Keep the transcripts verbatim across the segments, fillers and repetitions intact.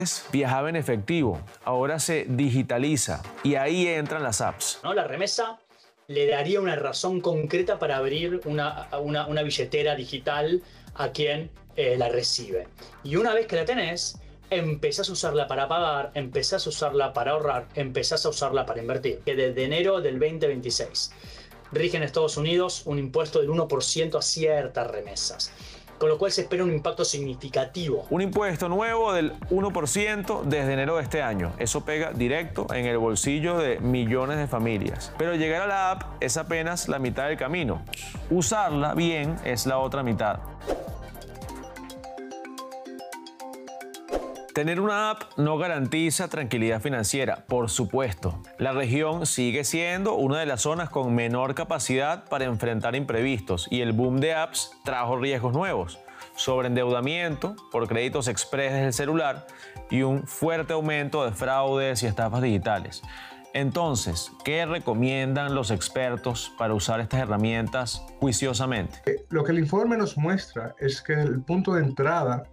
Viajaba en efectivo, ahora se digitaliza y ahí entran las apps. ¿No? La remesa le daría una razón concreta para abrir una, una, una billetera digital a quien eh, la recibe. Y una vez que la tenés, empezás a usarla para pagar, empezás a usarla para ahorrar, empezás a usarla para invertir. Que desde enero del veinte veintiséis rige en Estados Unidos un impuesto del uno por ciento a ciertas remesas, con lo cual se espera un impacto significativo. Un impuesto nuevo del uno por ciento desde enero de este año. Eso pega directo en el bolsillo de millones de familias. Pero llegar a la app es apenas la mitad del camino. Usarla bien es la otra mitad. Tener una app no garantiza tranquilidad financiera, por supuesto. La región sigue siendo una de las zonas con menor capacidad para enfrentar imprevistos y el boom de apps trajo riesgos nuevos, sobreendeudamiento por créditos express desde el celular y un fuerte aumento de fraudes y estafas digitales. Entonces, ¿qué recomiendan los expertos para usar estas herramientas juiciosamente? Lo que el informe nos muestra es que el punto de entrada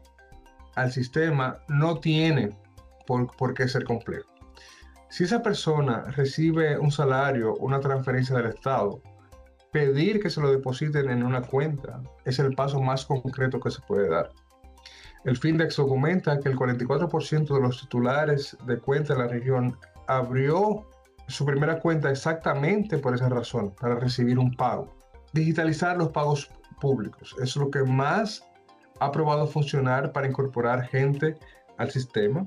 al sistema no tiene por, por qué ser complejo. Si esa persona recibe un salario, una transferencia del Estado, pedir que se lo depositen en una cuenta es el paso más concreto que se puede dar. El Findex documenta que el cuarenta y cuatro por ciento de los titulares de cuenta de la región abrió su primera cuenta exactamente por esa razón, para recibir un pago. Digitalizar los pagos públicos es lo que más ha probado funcionar para incorporar gente al sistema.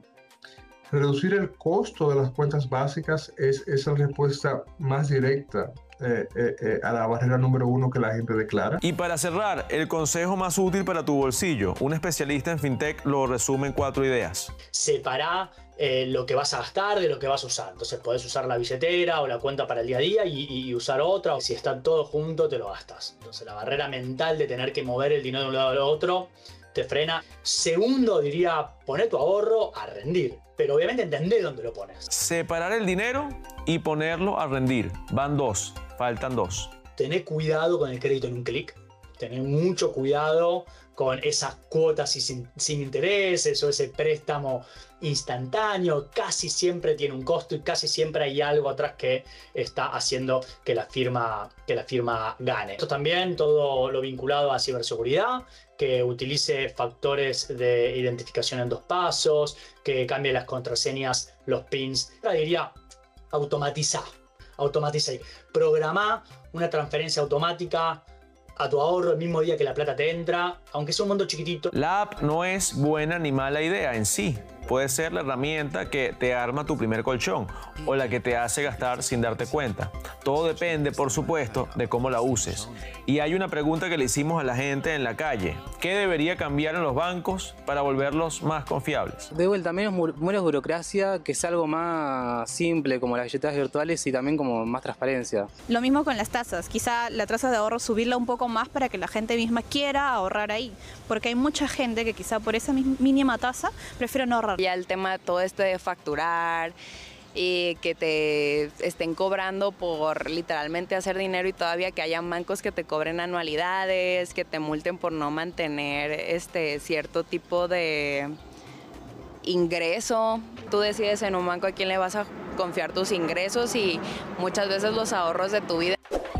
Reducir el costo de las cuentas básicas es esa respuesta más directa eh, eh, eh, a la barrera número uno que la gente declara. Y para cerrar, el consejo más útil para tu bolsillo. Un especialista en fintech lo resume en cuatro ideas. Separá eh, lo que vas a gastar de lo que vas a usar. Entonces podés usar la billetera o la cuenta para el día a día y, y usar otra. Si está todo junto, te lo gastas. Entonces la barrera mental de tener que mover el dinero de un lado al otro te frena. Segundo, diría, poner tu ahorro a rendir. Pero obviamente entendé dónde lo pones. Separar el dinero y ponerlo a rendir. Van dos, faltan dos. Tené cuidado con el crédito en un clic. Tené mucho cuidado con esas cuotas sin, sin intereses o ese préstamo instantáneo. Casi siempre tiene un costo y casi siempre hay algo atrás que está haciendo que la firma, que la firma gane. Esto también, todo lo vinculado a ciberseguridad, que utilice factores de identificación en dos pasos, que cambie las contraseñas, los pins. Ahora diría, automatizar. Automatizar. Programá una transferencia automática a tu ahorro el mismo día que la plata te entra, aunque sea un monto chiquitito. La app no es buena ni mala idea en sí. Puede ser la herramienta que te arma tu primer colchón o la que te hace gastar sin darte cuenta. Todo depende, por supuesto, de cómo la uses. Y hay una pregunta que le hicimos a la gente en la calle. ¿Qué debería cambiar en los bancos para volverlos más confiables? De vuelta, menos, menos burocracia, que es algo más simple como las billeteras virtuales y también como más transparencia. Lo mismo con las tasas. Quizá la tasa de ahorro subirla un poco más para que la gente misma quiera ahorrar ahí. Porque hay mucha gente que quizá por esa mínima tasa prefiere no ahorrar. Ya el tema todo esto de facturar y que te estén cobrando por literalmente hacer dinero y todavía que hayan bancos que te cobren anualidades, que te multen por no mantener este cierto tipo de ingreso. Tú decides en un banco a quién le vas a confiar tus ingresos y muchas veces los ahorros de tu vida.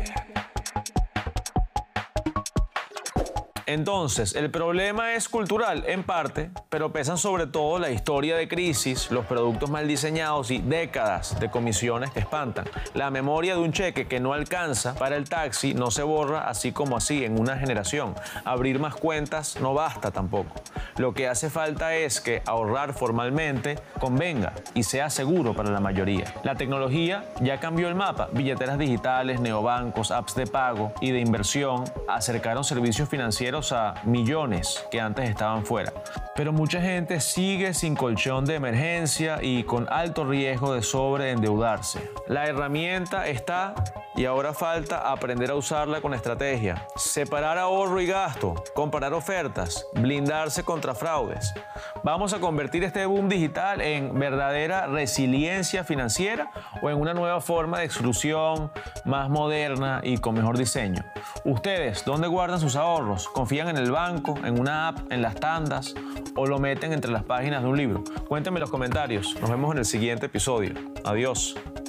Entonces, el problema es cultural, en parte, pero pesan sobre todo la historia de crisis, los productos mal diseñados y décadas de comisiones que espantan. La memoria de un cheque que no alcanza para el taxi no se borra así como así en una generación. Abrir más cuentas no basta tampoco. Lo que hace falta es que ahorrar formalmente convenga y sea seguro para la mayoría. La tecnología ya cambió el mapa. Billeteras digitales, neobancos, apps de pago y de inversión acercaron servicios financieros a millones que antes estaban fuera. Pero mucha gente sigue sin colchón de emergencia y con alto riesgo de sobreendeudarse. La herramienta está y ahora falta aprender a usarla con estrategia. Separar ahorro y gasto, comparar ofertas, blindarse contra fraudes. ¿Vamos a convertir este boom digital en verdadera resiliencia financiera o en una nueva forma de exclusión más moderna y con mejor diseño? Ustedes, ¿dónde guardan sus ahorros? Confíen confían en el banco, en una app, en las tandas o lo meten entre las páginas de un libro? Cuéntenme en los comentarios. Nos vemos en el siguiente episodio. Adiós.